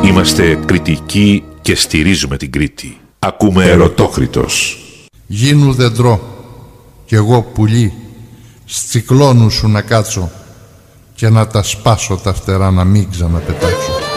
Είμαστε κριτικοί και στηρίζουμε την Κρήτη. Ακούμε Ερωτόκριτος. Γίνου δεντρό κι εγώ πουλί, στι κλόνου σου να κάτσω και να τα σπάσω τα φτερά να μην ξαναπετάξω.